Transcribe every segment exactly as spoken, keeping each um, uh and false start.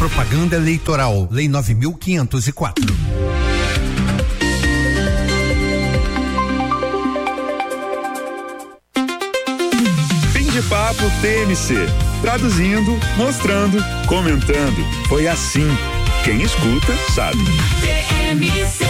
Propaganda eleitoral, Lei nove mil quinhentos e quatro. Fim de papo T M C. Traduzindo, mostrando, comentando. Foi assim. Quem escuta, sabe. T M C.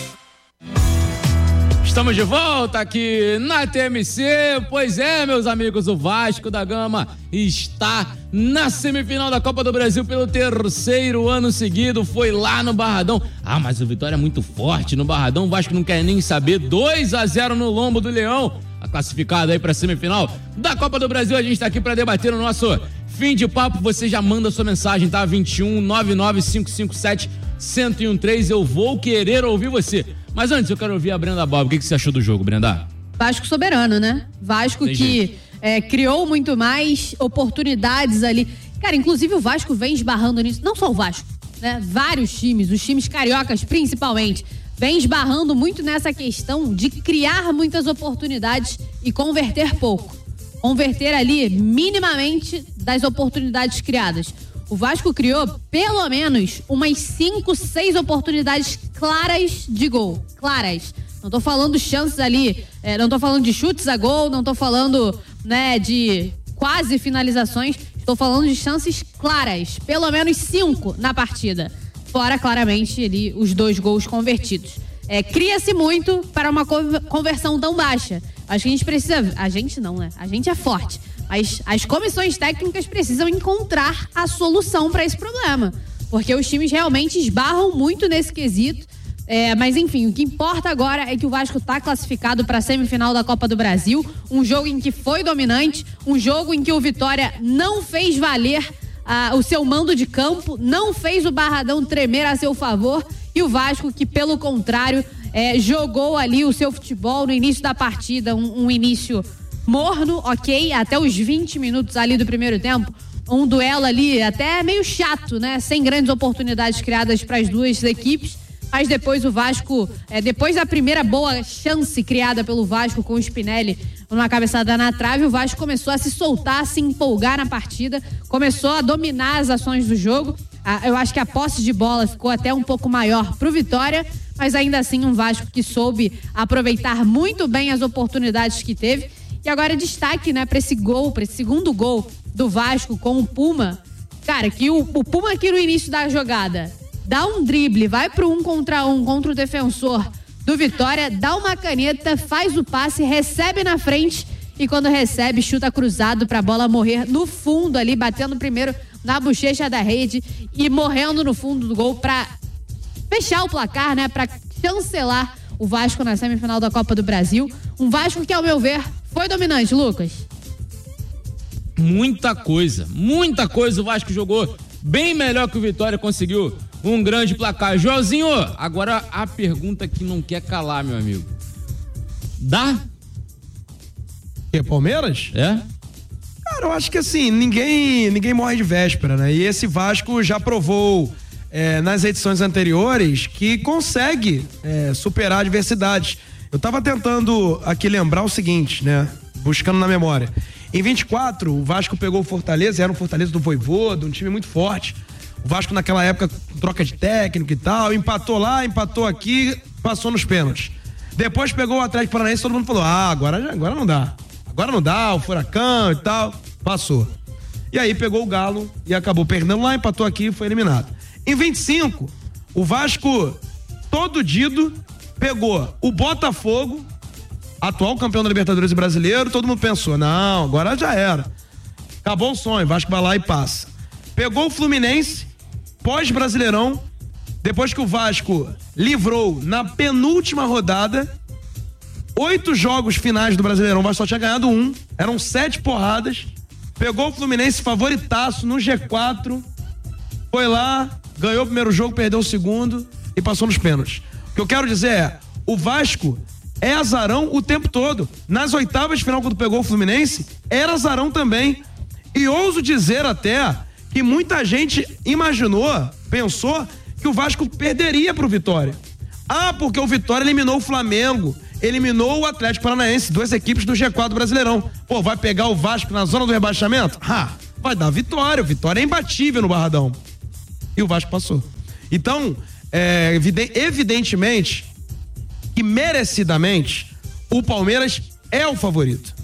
Estamos de volta aqui na T M C. Pois é, meus amigos, o Vasco da Gama está na semifinal da Copa do Brasil pelo terceiro ano seguido. Foi lá no Barradão. Ah, mas o Vitória é muito forte no Barradão. O Vasco não quer nem saber. dois a zero no lombo do Leão. A classificada aí pra semifinal da Copa do Brasil. A gente tá aqui pra debater o nosso fim de papo. Você já manda sua mensagem, tá? vinte e um, nove nove cinco cinco sete, um zero um três. Eu vou querer ouvir você. Mas antes eu quero ouvir a Brenda Bob. O que, que você achou do jogo, Brenda? Vasco soberano, né? Vasco Tem que é, criou muito mais oportunidades ali. Cara, inclusive o Vasco vem esbarrando nisso. Não só o Vasco, né? Vários times, os times cariocas principalmente, vem esbarrando muito nessa questão de criar muitas oportunidades e converter pouco. Converter ali minimamente das oportunidades criadas. O Vasco criou pelo menos umas cinco, seis oportunidades claras de gol. Claras. Não tô falando chances ali, é, não tô falando de chutes a gol, não tô falando, né, de quase finalizações. Tô falando de chances claras. Pelo menos cinco na partida. Fora, claramente, ali os dois gols convertidos. É, cria-se muito para uma conversão tão baixa. Acho que a gente precisa... A gente não, né? A gente é forte. Mas as comissões técnicas precisam encontrar a solução para esse problema. Porque os times realmente esbarram muito nesse quesito. É, mas, enfim, o que importa agora é que o Vasco está classificado para a semifinal da Copa do Brasil. Um jogo em que foi dominante. Um jogo em que o Vitória não fez valer ah, o seu mando de campo. Não fez o Barradão tremer a seu favor. E o Vasco que, pelo contrário, é, jogou ali o seu futebol no início da partida. Um, um início morno, ok, até os vinte minutos ali do primeiro tempo. Um duelo ali até meio chato, né? Sem grandes oportunidades criadas para as duas equipes. Mas depois o Vasco, é, depois da primeira boa chance criada pelo Vasco com o Spinelli numa cabeçada na trave, o Vasco começou a se soltar, a se empolgar na partida, começou a dominar as ações do jogo. Eu acho que a posse de bola ficou até um pouco maior pro Vitória, mas ainda assim um Vasco que soube aproveitar muito bem as oportunidades que teve. E agora destaque, né, para esse gol, para esse segundo gol do Vasco com o Puma. Cara, que o, o Puma aqui no início da jogada dá um drible, vai pro um contra um contra o defensor do Vitória, dá uma caneta, faz o passe, recebe na frente e quando recebe, chuta cruzado pra bola morrer no fundo ali, batendo primeiro na bochecha da rede e morrendo no fundo do gol pra fechar o placar, né, pra chancelar o Vasco na semifinal da Copa do Brasil. Um Vasco que, ao meu ver, foi dominante, Lucas. Muita coisa, muita coisa. O Vasco jogou bem melhor que o Vitória, conseguiu um grande placar. Joãozinho, agora a pergunta que não quer calar, meu amigo. Dá? Que, Palmeiras? É? Cara, eu acho que assim, ninguém, ninguém morre de véspera, né? E esse Vasco já provou é, nas edições anteriores que consegue é, superar adversidades. Eu tava tentando aqui lembrar o seguinte, né? Buscando na memória. Em vinte e quatro, o Vasco pegou o Fortaleza, era um Fortaleza do Vojvoda, um time muito forte. O Vasco naquela época, troca de técnico e tal, empatou lá, empatou aqui, passou nos pênaltis. Depois pegou o Atlético Paranaense, todo mundo falou, ah, agora, agora não dá. Agora não dá, o Furacão e tal, passou. E aí pegou o Galo e acabou perdendo lá, empatou aqui e foi eliminado. Em vinte e cinco, o Vasco, todo dido, pegou o Botafogo, atual campeão da Libertadores e brasileiro, todo mundo pensou, não, agora já era. Acabou o sonho, o Vasco vai lá e passa. Pegou o Fluminense, pós-Brasileirão, depois que o Vasco livrou na penúltima rodada, oito jogos finais do Brasileirão, o Vasco só tinha ganhado um, eram sete porradas, pegou o Fluminense favoritaço no G quatro, foi lá, ganhou o primeiro jogo, perdeu o segundo e passou nos pênaltis. O que eu quero dizer é, o Vasco é azarão o tempo todo. Nas oitavas de final, quando pegou o Fluminense, era azarão também. E ouso dizer até que muita gente imaginou, pensou, que o Vasco perderia pro Vitória. Ah, porque o Vitória eliminou o Flamengo, eliminou o Atlético Paranaense, duas equipes do G quatro Brasileirão. Pô, vai pegar o Vasco na zona do rebaixamento? Ah, vai dar Vitória, o Vitória é imbatível no Barradão. E o Vasco passou. Então, é, evidentemente que merecidamente o Palmeiras é o favorito.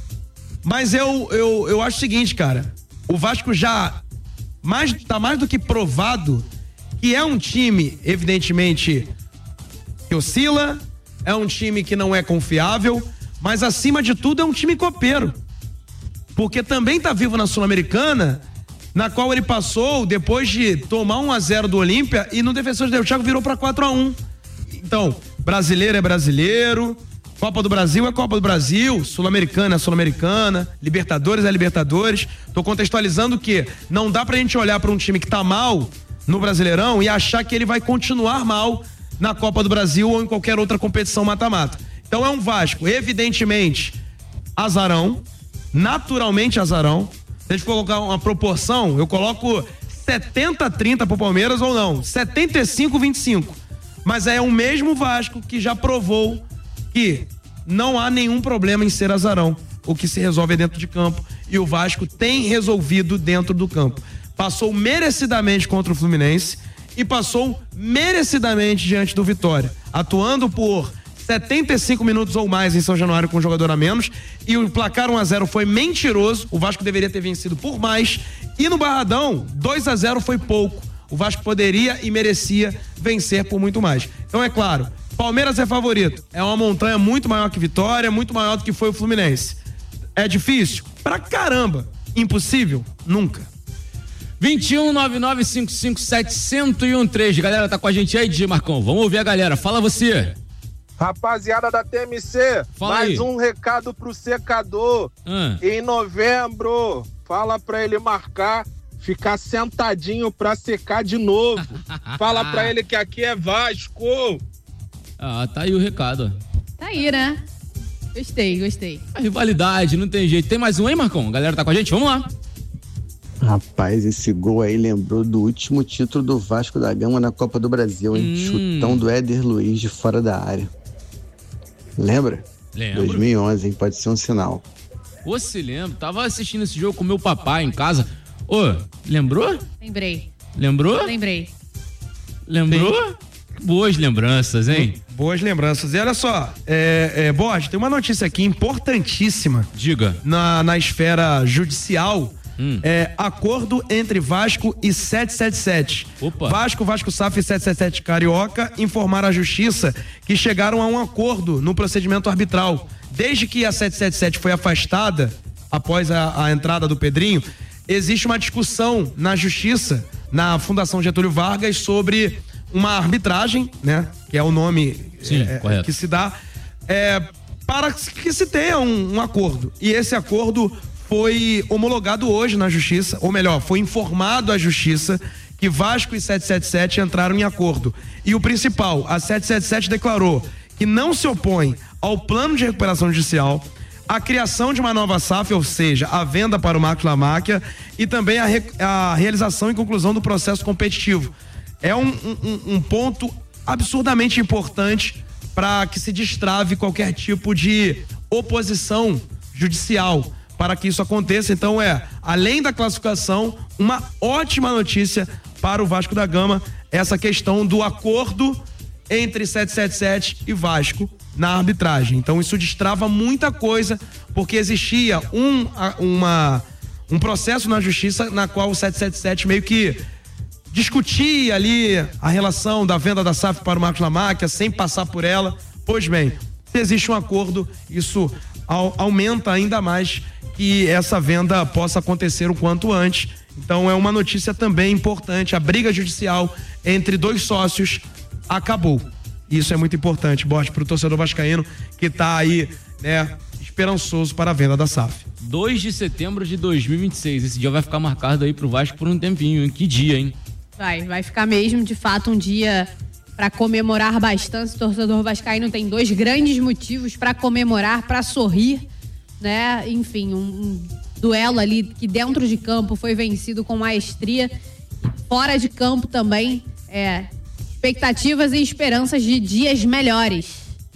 Mas eu, eu, eu acho o seguinte, cara, o Vasco já mais, tá mais do que provado que é um time, evidentemente, que oscila, é um time que não é confiável, mas acima de tudo é um time copeiro. Porque também tá vivo na Sul-Americana, na qual ele passou depois de tomar um a zero do Olímpia e no Defensores del Chaco virou para quatro a um. Então, brasileiro é brasileiro, Copa do Brasil é Copa do Brasil, Sul-Americana é Sul-Americana, Libertadores é Libertadores. Tô contextualizando que não dá pra gente olhar para um time que tá mal no Brasileirão e achar que ele vai continuar mal na Copa do Brasil ou em qualquer outra competição mata-mata. Então é um Vasco, evidentemente, azarão, naturalmente azarão. Se a gente colocar uma proporção, eu coloco setenta a trinta pro Palmeiras ou não, setenta e cinco a vinte e cinco. Mas é o mesmo Vasco que já provou que não há nenhum problema em ser azarão. O que se resolve é dentro de campo e o Vasco tem resolvido dentro do campo. Passou merecidamente contra o Fluminense e passou merecidamente diante do Vitória, atuando por setenta e cinco minutos ou mais em São Januário com um jogador a menos, e o placar um a zero foi mentiroso. O Vasco deveria ter vencido por mais, e no Barradão dois a zero foi pouco. O Vasco poderia e merecia vencer por muito mais. Então é claro, Palmeiras é favorito, é uma montanha muito maior que Vitória, muito maior do que foi o Fluminense. É difícil? Pra caramba. Impossível? Nunca. vinte e um, nove nove cinco cinco sete zero um três. Galera, tá com a gente aí, D J Marcão. Vamos ouvir a galera. Fala você. Rapaziada da T M C, Fala mais aí. um recado pro secador. Hum. Em novembro, fala pra ele marcar, ficar sentadinho pra secar de novo. Fala pra ele que aqui é Vasco. Ah, tá aí o recado. Tá aí, né? Gostei, gostei. A rivalidade, não tem jeito. Tem mais um aí, Marcão? A galera tá com a gente? Vamos lá. Rapaz, esse gol aí lembrou do último título do Vasco da Gama na Copa do Brasil, hein? Hum. Chutão do Éder Luiz de fora da área. Lembra? Lembro. dois mil e onze, hein? Pode ser um sinal. Ô, se lembro. Tava assistindo esse jogo com meu papai em casa. Ô, lembrou? Lembrei. Lembrou? Lembrei. Lembrou? Boas lembranças, hein? Boas lembranças. E olha só, é, é, Borges, tem uma notícia aqui importantíssima. Diga. Na, na esfera judicial. Hum. É, acordo entre Vasco e sete sete sete. Opa. Vasco, Vasco S A F e sete sete sete Carioca informaram à justiça que chegaram a um acordo no procedimento arbitral. Desde que a sete sete sete foi afastada, após a, a entrada do Pedrinho, existe uma discussão na justiça, na Fundação Getúlio Vargas, sobre uma arbitragem, né? Que é o nome Sim, é, correto. que se dá, é, para que se tenha um, um acordo. E esse acordo foi homologado hoje na justiça, ou melhor, foi informado à justiça que Vasco e sete sete sete entraram em acordo. E o principal, a sete sete sete declarou que não se opõe ao plano de recuperação judicial, a criação de uma nova S A F, ou seja, a venda para o Marcos Lamáquia, e também a, re, a realização e conclusão do processo competitivo. É um, um, um ponto absurdamente importante para que se destrave qualquer tipo de oposição judicial para que isso aconteça. Então é, além da classificação, uma ótima notícia para o Vasco da Gama, essa questão do acordo entre sete sete sete e Vasco na arbitragem. Então isso destrava muita coisa, porque existia um, uma, um processo na justiça na qual o sete sete sete meio que discutia ali a relação da venda da S A F para o Marcos Lamáquia sem passar por ela. Pois bem, se existe um acordo, isso au- aumenta ainda mais que essa venda possa acontecer o quanto antes. Então é uma notícia também importante. A briga judicial entre dois sócios acabou. Isso é muito importante, Borges, para o torcedor vascaíno que está aí, né, esperançoso para a venda da S A F. dois de setembro de dois mil e vinte e seis. Esse dia vai ficar marcado aí pro Vasco por um tempinho, hein? Que dia, hein? Vai, vai ficar mesmo, de fato, um dia para comemorar bastante. O torcedor vascaíno tem dois grandes motivos para comemorar, para sorrir, né? Enfim, um, um duelo ali que dentro de campo foi vencido com maestria, fora de campo também, é, expectativas e esperanças de dias melhores.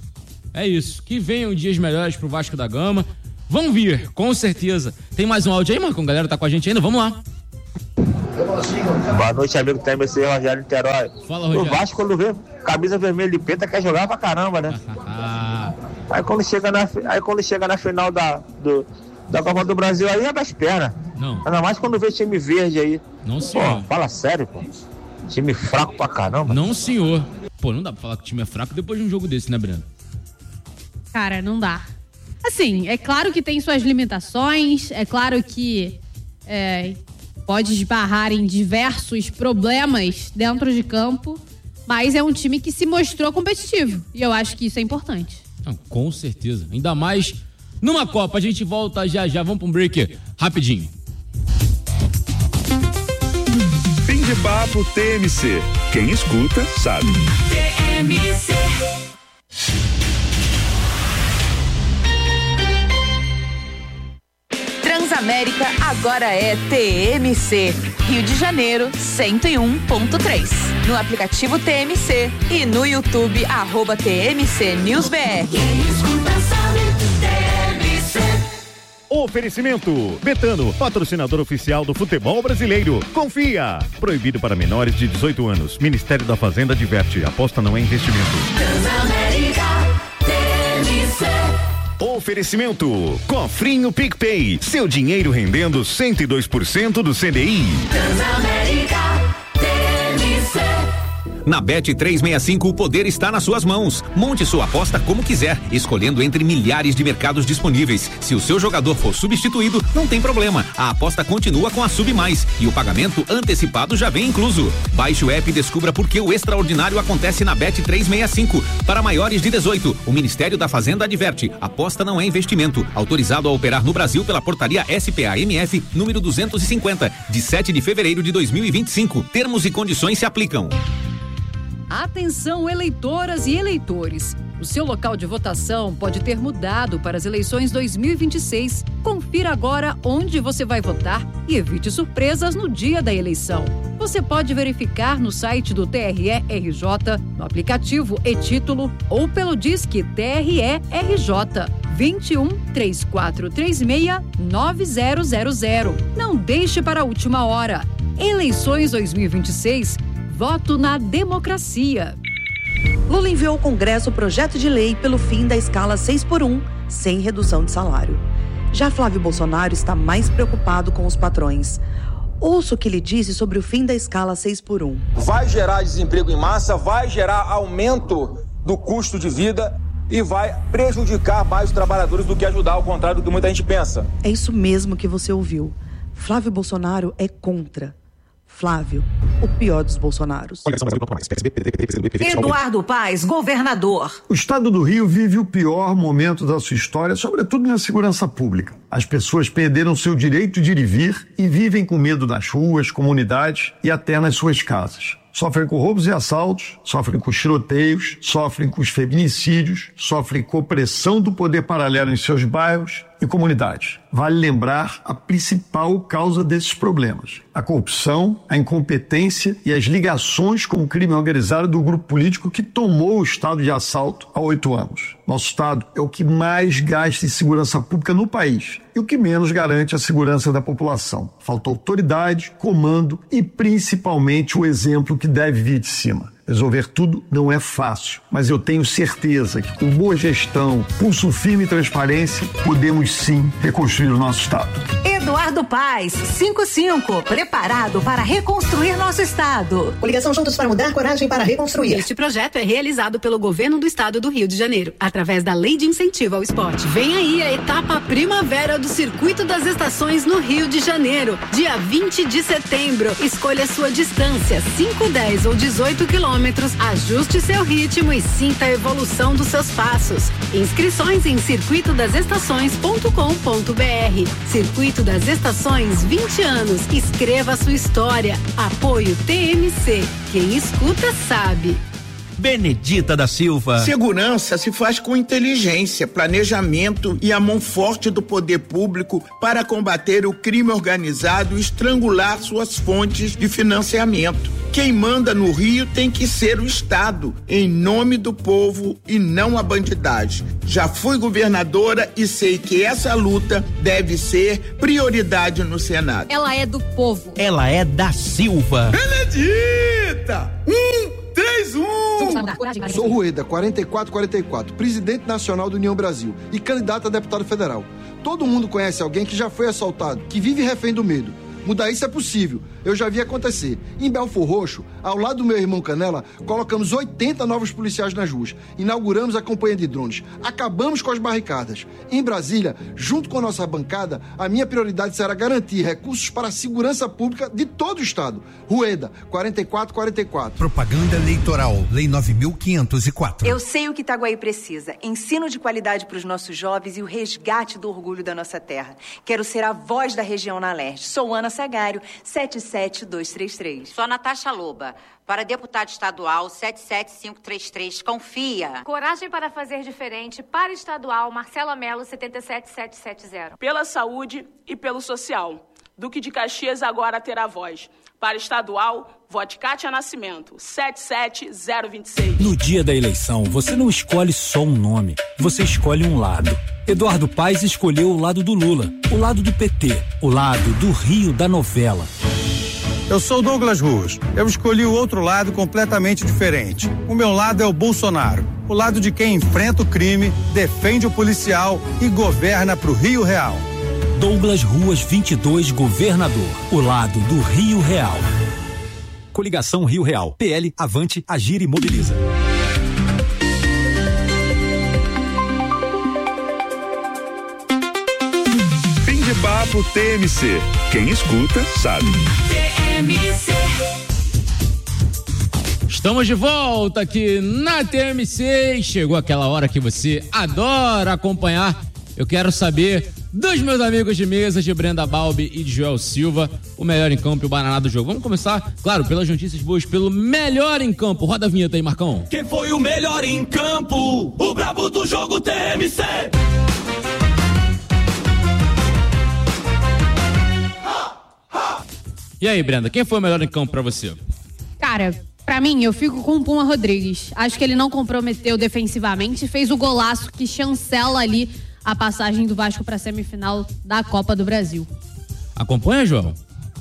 É isso, que venham dias melhores pro Vasco da Gama. Vão vir, com certeza. Tem mais um áudio aí, Marcão? A galera tá com a gente ainda? Vamos lá. Boa noite, amigo T M C, Rogério Niterói. Fala, Rogério. O Vasco, quando vê camisa vermelha e preta, quer jogar pra caramba, né? aí, quando chega na, aí quando chega na final da, do, da Copa do Brasil, aí é das pernas. Não. Ainda mais quando vê time verde aí. Não, senhor. Pô, fala sério, pô. Time fraco pra caramba. Não, senhor. Pô, não dá pra falar que o time é fraco depois de um jogo desse, né, Breno? Cara, não dá. Assim, é claro que tem suas limitações, é claro que é, pode esbarrar em diversos problemas dentro de campo, mas é um time que se mostrou competitivo. E eu acho que isso é importante. Não, com certeza. Ainda mais numa Copa. A gente volta já já. Vamos pra um break rapidinho. Fim de papo T M C. Quem escuta, sabe. T M C. Transamérica agora é T M C. Rio de Janeiro, cento e um ponto três. No aplicativo T M C e no YouTube, arroba T M C News B R. Quem escuta sabe, T M C. Oferecimento Betano, patrocinador oficial do futebol brasileiro. Confia. Proibido para menores de dezoito anos. Ministério da Fazenda adverte. Aposta não é investimento. Transamérica, T M C. Oferecimento Cofrinho PicPay. Seu dinheiro rendendo cento e dois por cento do C D I. Transamérica, T M C. Na Bet trezentos e sessenta e cinco, o poder está nas suas mãos. Monte sua aposta como quiser, escolhendo entre milhares de mercados disponíveis. Se o seu jogador for substituído, não tem problema. A aposta continua com a Sub Mais e o pagamento antecipado já vem incluso. Baixe o app e descubra por que o extraordinário acontece na Bet trezentos e sessenta e cinco. Para maiores de dezoito, o Ministério da Fazenda adverte. Aposta não é investimento. Autorizado a operar no Brasil pela portaria S P A M F número duzentos e cinquenta, de sete de fevereiro de dois mil e vinte e cinco. Termos e condições se aplicam. Atenção, eleitoras e eleitores. O seu local de votação pode ter mudado para as eleições dois mil e vinte e seis. Confira agora onde você vai votar e evite surpresas no dia da eleição. Você pode verificar no site do T R E R J, no aplicativo e-Título ou pelo Disque T R E R J vinte e um, três quatro três seis, nove zero zero zero. Não deixe para a última hora. Eleições dois mil e vinte e seis. Voto na democracia. Lula enviou ao Congresso o projeto de lei pelo fim da escala seis por um, sem redução de salário. Já Flávio Bolsonaro está mais preocupado com os patrões. Ouça o que ele disse sobre o fim da escala seis por um. Vai gerar desemprego em massa, vai gerar aumento do custo de vida e vai prejudicar mais os trabalhadores do que ajudar, ao contrário do que muita gente pensa. É isso mesmo que você ouviu. Flávio Bolsonaro é contra. Flávio, o pior dos Bolsonaros. Eduardo Paes, governador. O estado do Rio vive o pior momento da sua história, sobretudo na segurança pública. As pessoas perderam seu direito de ir e vir e vivem com medo nas ruas, comunidades e até nas suas casas. Sofrem com roubos e assaltos, sofrem com tiroteios, sofrem com os feminicídios, sofrem com opressão do poder paralelo em seus bairros e comunidades. Vale lembrar a principal causa desses problemas: a corrupção, a incompetência e as ligações com o crime organizado do grupo político que tomou o estado de assalto há oito anos. Nosso estado é o que mais gasta em segurança pública no país e o que menos garante a segurança da população. Falta autoridade, comando e principalmente o exemplo que deve vir de cima. Resolver tudo não é fácil, mas eu tenho certeza que com boa gestão, pulso firme e transparência, podemos sim reconstruir o nosso estado. Eduardo Paes, cinquenta e cinco, preparado para reconstruir nosso estado. Coligação Juntos para Mudar, coragem para reconstruir. Este projeto é realizado pelo governo do estado do Rio de Janeiro, através da Lei de Incentivo ao Esporte. Vem aí a etapa primavera do Circuito das Estações no Rio de Janeiro, dia vinte de setembro. Escolha sua distância, cinco, dez ou dezoito quilômetros. Ajuste seu ritmo e sinta a evolução dos seus passos. Inscrições em circuito das estações ponto com ponto br. Circuito das Estações, vinte anos. Escreva sua história. Apoio T M C. Quem escuta sabe. Benedita da Silva. Segurança se faz com inteligência, planejamento e a mão forte do poder público para combater o crime organizado e estrangular suas fontes de financiamento. Quem manda no Rio tem que ser o Estado, em nome do povo e não a bandidagem. Já fui governadora e sei que essa luta deve ser prioridade no Senado. Ela é do povo. Ela é da Silva. Benedita! Um! três, um! Sou Rueda, quarenta e quatro quarenta e quatro, presidente nacional do União Brasil e candidato a deputado federal. Todo mundo conhece alguém que já foi assaltado, que vive refém do medo. Mudar isso é possível, eu já vi acontecer. Em Belfor Roxo, ao lado do meu irmão Canela, colocamos oitenta novos policiais nas ruas, inauguramos a campanha de drones, acabamos com as barricadas. Em Brasília, junto com a nossa bancada, a minha prioridade será garantir recursos para a segurança pública de todo o estado. Rueda, quarenta e quatro quarenta e quatro. Propaganda eleitoral, Lei nove mil quinhentos e quatro. Eu sei o que Itaguaí precisa, ensino de qualidade para os nossos jovens e o resgate do orgulho da nossa terra. Quero ser a voz da região na leste. Sou Ana Sagário, sete sete dois três três. Sou Natasha Loba, para deputado estadual sete sete cinco três três. Confia. Coragem para fazer diferente, para estadual Marcela Melo sete sete sete sete zero. Pela saúde e pelo social. Duque de Caxias agora terá voz. Para estadual, vote Cátia Nascimento, sete sete zero dois seis. No dia da eleição, você não escolhe só um nome, você escolhe um lado. Eduardo Paes escolheu o lado do Lula, o lado do P T, o lado do Rio da novela. Eu sou Douglas Ruas. Eu escolhi o outro lado completamente diferente. O meu lado é o Bolsonaro, o lado de quem enfrenta o crime, defende o policial e governa pro Rio Real. Douglas Ruas vinte e dois, governador, o lado do Rio Real. Coligação Rio Real, P L, Avante, Agir e Mobiliza. Fim de papo T M C. Quem escuta sabe. T M C. Estamos de volta aqui na T M C. Chegou aquela hora que você adora acompanhar. Eu quero saber dos meus amigos de mesa, de Brenda Balbi e de Joel Silva, o melhor em campo e o bananá do jogo. Vamos começar, claro, pelas notícias boas, pelo melhor em campo. Roda a vinheta aí, Marcão. Quem foi o melhor em campo? O brabo do jogo T M C. E aí, Brenda, quem foi o melhor em campo pra você? Cara, pra mim, eu fico com o Puma Rodrigues. Acho que ele não comprometeu defensivamente, fez o golaço que chancela ali a passagem do Vasco pra semifinal da Copa do Brasil. Acompanha, João?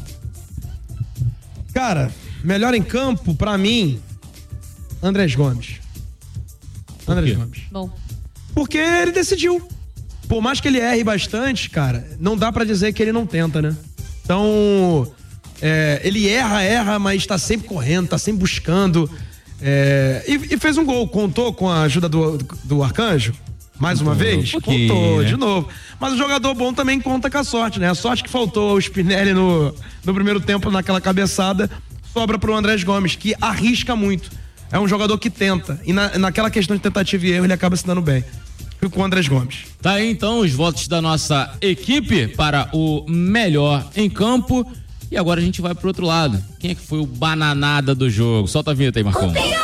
Cara, melhor em campo, pra mim, Andrés Gomes. Andrés Gomes. Bom. Porque ele decidiu. Por mais que ele erre bastante, cara, não dá pra dizer que ele não tenta, né? Então, é, ele erra, erra, mas tá sempre correndo, tá sempre buscando. É, e, e fez um gol. Contou com a ajuda do, do Arcanjo? Mais uma vez? Um Contou, né? de novo. Mas o jogador bom também conta com a sorte, né? A sorte que faltou ao Spinelli no, no primeiro tempo, naquela cabeçada, sobra pro Andrés Gomes, que arrisca muito. É um jogador que tenta. E na, naquela questão de tentativa e erro, ele acaba se dando bem. Fico com o Andrés Gomes. Tá aí, então, os votos da nossa equipe para o melhor em campo. E agora a gente vai pro outro lado. Quem é que foi o bananada do jogo? Solta a vinheta aí, Marcão.